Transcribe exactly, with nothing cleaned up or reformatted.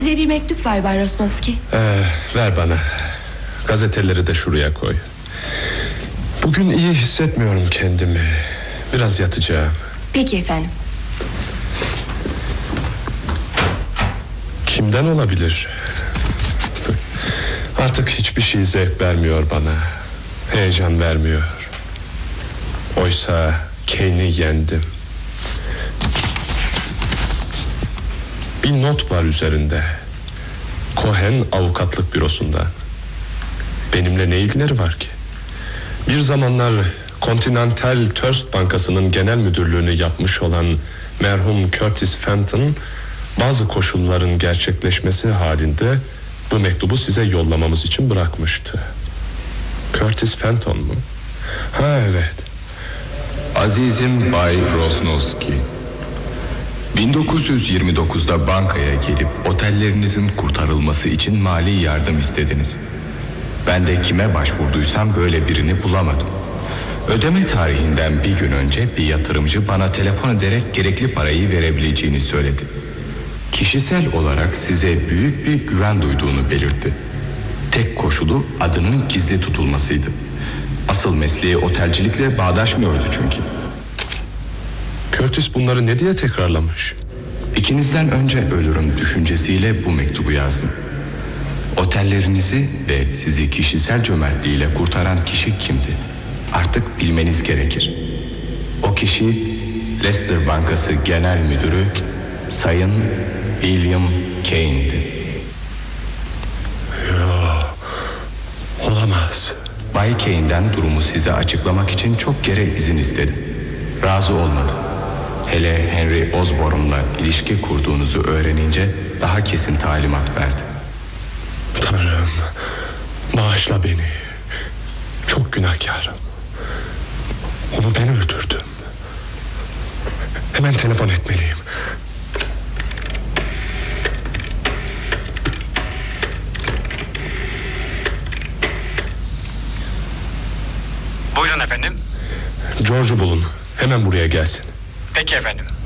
Size bir mektup var Bay Rosnowski. Ee, ver bana. Gazeteleri de şuraya koy. Bugün iyi hissetmiyorum kendimi. Biraz yatacağım. Peki efendim. Kimden olabilir? Artık hiçbir şey zevk vermiyor bana. Heyecan vermiyor. Oysa Kane'i yendim. Bir not var üzerinde. Cohen avukatlık bürosundan. Benimle ne ilgileri var ki? Bir zamanlar Continental Trust Bankası'nın genel müdürlüğünü yapmış olan merhum Curtis Fenton, bazı koşulların gerçekleşmesi halinde bu mektubu size yollamamız için bırakmıştı. Curtis Fenton mu? Ha evet. Azizim Bay Rosnowski, bin dokuz yüz yirmi dokuzda bankaya gelip otellerinizin kurtarılması için mali yardım istediniz. Ben de kime başvurduysam böyle birini bulamadım. Ödeme tarihinden bir gün önce bir yatırımcı bana telefon ederek gerekli parayı verebileceğini söyledi. Kişisel olarak size büyük bir güven duyduğunu belirtti. Tek koşulu adının gizli tutulmasıydı. Asıl mesleği otelcilikle bağdaşmıyordu çünkü. Curtis bunları ne diye tekrarlamış? İkinizden önce ölürüm düşüncesiyle bu mektubu yazdım. Otellerinizi ve sizi kişisel cömertliğiyle kurtaran kişi kimdi? Artık bilmeniz gerekir. O kişi Leicester Bankası Genel Müdürü Sayın William Kane'di. Yok, olamaz. Bay Kane'den durumu size açıklamak için çok kere izin istedim. Razı olmadı. Hele Henry Osborne'la ilişki kurduğunuzu öğrenince daha kesin talimat verdi. Tanrım, bağışla beni. Çok günahkarım. Onu ben öldürdüm. Hemen telefon etmeliyim. Buyurun efendim. George'u bulun. Hemen buraya gelsin. Peki efendim.